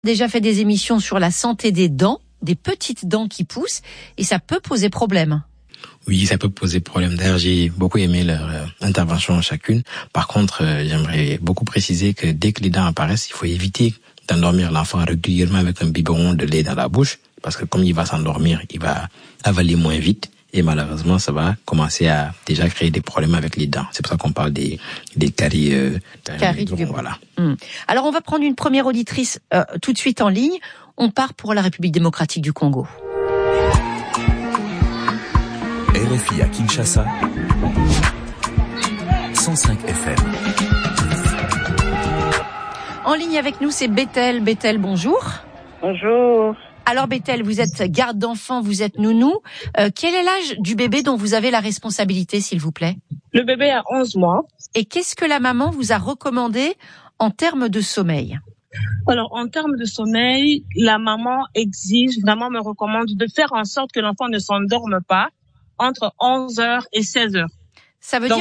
Déjà fait des émissions sur la santé des dents, des petites dents qui poussent, et ça peut poser problème. Oui, ça peut poser problème. D'ailleurs, j'ai beaucoup aimé leur intervention chacune. Par contre, j'aimerais beaucoup préciser que dès que les dents apparaissent, il faut éviter d'endormir l'enfant régulièrement avec un biberon de lait dans la bouche, parce que comme il va s'endormir, il va avaler moins vite. Et malheureusement, ça va commencer à déjà créer des problèmes avec les dents. C'est pour ça qu'on parle des caries. Caries du biberon. Voilà. Alors, on va prendre une première auditrice tout de suite en ligne. On part pour la République démocratique du Congo. RFI à Kinshasa, 105 FM. En ligne avec nous, c'est Bethel. Bethel, bonjour. Bonjour. Alors Bethel, vous êtes garde d'enfant, vous êtes nounou. Quel est l'âge du bébé dont vous avez la responsabilité, s'il vous plaît? Le bébé a 11 mois. Et qu'est-ce que la maman vous a recommandé en termes de sommeil? Alors, en termes de sommeil, la maman me recommande de faire en sorte que l'enfant ne s'endorme pas entre 11h et 16h. Ça veut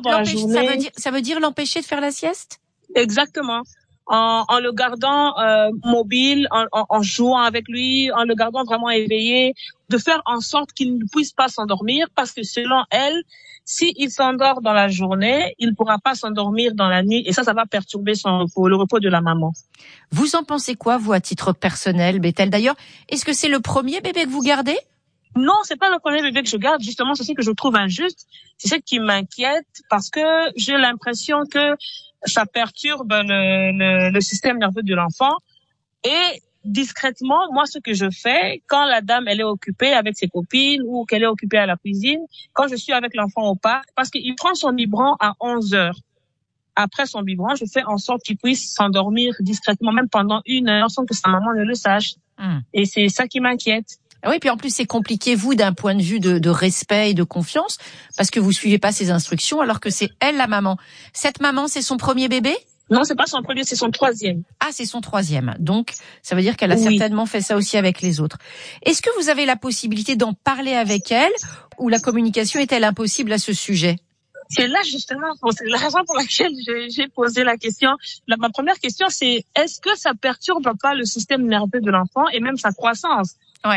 dire l'empêcher de faire la sieste? Exactement. En le gardant mobile, en jouant avec lui, en le gardant vraiment éveillé, de faire en sorte qu'il ne puisse pas s'endormir, parce que selon elle, s'il s'endort dans la journée, il ne pourra pas s'endormir dans la nuit, et ça va perturber le repos de la maman. Vous en pensez quoi, vous, à titre personnel, Bethel? D'ailleurs, est-ce que c'est le premier bébé que vous gardez? Non, c'est pas le premier bébé que je garde. Justement, c'est ce que je trouve injuste. C'est ce qui m'inquiète, parce que j'ai l'impression que ça perturbe le système nerveux de l'enfant. Et discrètement, moi, ce que je fais, quand la dame, elle est occupée avec ses copines ou qu'elle est occupée à la cuisine, quand je suis avec l'enfant au parc, parce qu'il prend son biberon à 11h. Après son biberon, je fais en sorte qu'il puisse s'endormir discrètement, même pendant 1 heure, sans que sa maman ne le sache. Et c'est ça qui m'inquiète. Oui, puis en plus, c'est compliqué, vous, d'un point de vue de respect et de confiance, parce que vous suivez pas ses instructions, alors que c'est elle, la maman. Cette maman, c'est son premier bébé? Non, c'est pas son premier, c'est son 3e. Ah, c'est son 3e. Donc, ça veut dire qu'elle a certainement fait ça aussi avec les autres. Est-ce que vous avez la possibilité d'en parler avec elle, ou la communication est-elle impossible à ce sujet? C'est là, justement, c'est la raison pour laquelle j'ai posé la question. Ma première question, c'est est-ce que ça perturbe pas le système nerveux de l'enfant et même sa croissance? Ouais.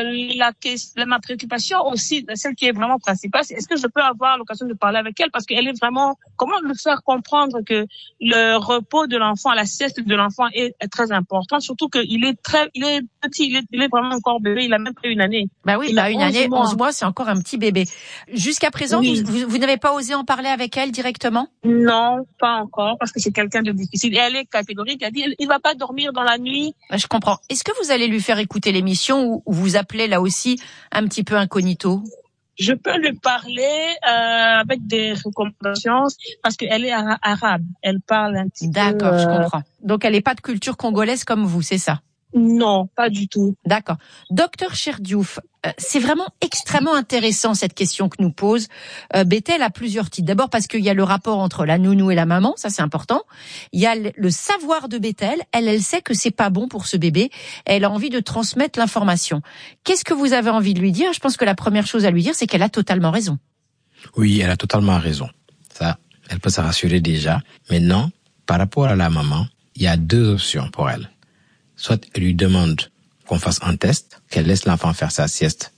Ma préoccupation aussi, celle qui est vraiment principale, c'est est-ce que je peux avoir l'occasion de parler avec elle, parce qu'elle est vraiment, comment lui faire comprendre que le repos de l'enfant, la sieste de l'enfant est très important, surtout qu'il est petit, il est vraiment encore bébé, il a même pas 1 année. Bah oui, 11 mois, c'est encore un petit bébé. Jusqu'à présent, vous n'avez pas osé en parler avec elle directement? Non, pas encore, parce que c'est quelqu'un de difficile. Et elle est catégorique, elle dit, il va pas dormir dans la nuit. Je comprends. Est-ce que vous allez lui faire écouter l'émission, ou vous appelez là aussi un petit peu incognito? Je peux lui parler avec des recommandations, parce qu'elle est arabe. Elle parle un petit peu. D'accord, je comprends. Donc elle n'est pas de culture congolaise comme vous, c'est ça? Non, pas du tout. D'accord. Docteur Cherdiouf, c'est vraiment extrêmement intéressant cette question que nous pose Bethel à plusieurs titres. D'abord parce qu'il y a le rapport entre la nounou et la maman, ça c'est important. Il y a le savoir de Bethel, elle sait que c'est pas bon pour ce bébé, elle a envie de transmettre l'information. Qu'est-ce que vous avez envie de lui dire? Je pense que la première chose à lui dire, c'est qu'elle a totalement raison. Oui, elle a totalement raison. Ça, elle peut se rassurer déjà. Maintenant, par rapport à la maman, il y a 2 options pour elle. Soit elle lui demande qu'on fasse un test, qu'elle laisse l'enfant faire sa sieste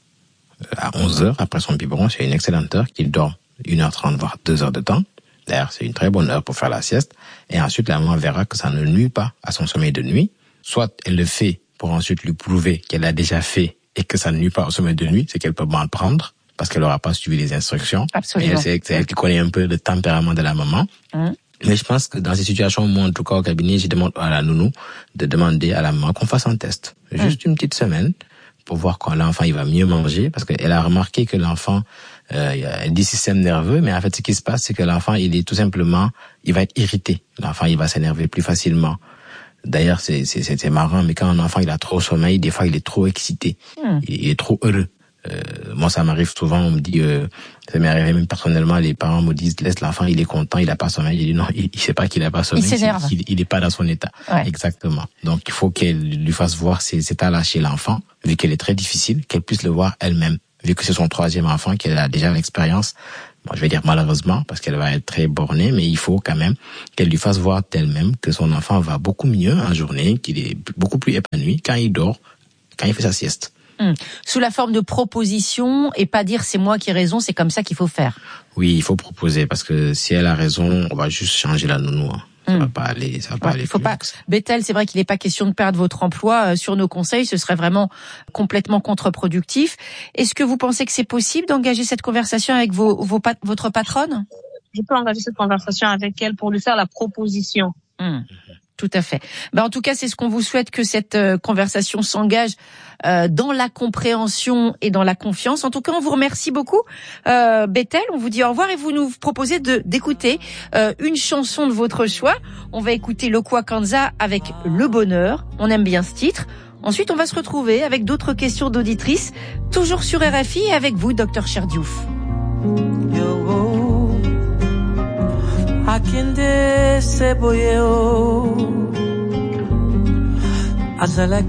à 11h après son biberon, c'est une excellente heure, qu'il dort 1h30 voire 2 heures de temps. D'ailleurs, c'est une très bonne heure pour faire la sieste. Et ensuite, la maman verra que ça ne nuit pas à son sommeil de nuit. Soit elle le fait pour ensuite lui prouver qu'elle l'a déjà fait et que ça ne nuit pas au sommeil de nuit, c'est qu'elle peut mal prendre parce qu'elle n'aura pas suivi les instructions. Absolument. Et c'est elle qui connaît un peu le tempérament de la maman. Mais je pense que dans ces situations, moi, en tout cas, au cabinet, je demande à la nounou de demander à la maman qu'on fasse un test. Juste une petite semaine pour voir quand l'enfant, il va mieux manger, parce qu'elle a remarqué que l'enfant, il y a des systèmes nerveux, mais en fait, ce qui se passe, c'est que l'enfant, il est tout simplement, il va être irrité. L'enfant, il va s'énerver plus facilement. D'ailleurs, c'est marrant, mais quand un enfant, il a trop sommeil, des fois, il est trop excité. Il est trop heureux. Moi, ça m'arrive souvent, on me dit, ça m'est arrivé même personnellement, les parents me disent, laisse l'enfant, il est content, il a pas sommeil. J'ai dit non, il sait pas qu'il a pas sommeil. Il s'énerve. Il est pas dans son état. Ouais. Exactement. Donc, il faut qu'elle lui fasse voir ses états-là chez l'enfant, vu qu'elle est très difficile, qu'elle puisse le voir elle-même. Vu que c'est son 3e enfant, qu'elle a déjà l'expérience, Bon, je vais dire malheureusement, parce qu'elle va être très bornée, mais il faut quand même qu'elle lui fasse voir d'elle-même que son enfant va beaucoup mieux en journée, qu'il est beaucoup plus épanoui quand il dort, quand il fait sa sieste. Sous la forme de proposition et pas dire c'est moi qui ai raison, c'est comme ça qu'il faut faire. Oui, il faut proposer parce que si elle a raison, on va juste changer la nounou. Ça va pas aller, ça va pas aller. Il faut pas. Bethel, c'est vrai qu'il n'est pas question de perdre votre emploi sur nos conseils, ce serait vraiment complètement contre-productif. Est-ce que vous pensez que c'est possible d'engager cette conversation avec votre patronne? Je peux engager cette conversation avec elle pour lui faire la proposition. Tout à fait. En tout cas, c'est ce qu'on vous souhaite, que cette conversation s'engage dans la compréhension et dans la confiance. En tout cas, on vous remercie beaucoup, Bethel. On vous dit au revoir et vous nous proposez d'écouter une chanson de votre choix. On va écouter Lokwa Kanza avec Le Bonheur. On aime bien ce titre. Ensuite, on va se retrouver avec d'autres questions d'auditrices, toujours sur RFI et avec vous, Dr Cheikh Diouf. Akinde seboyeo azala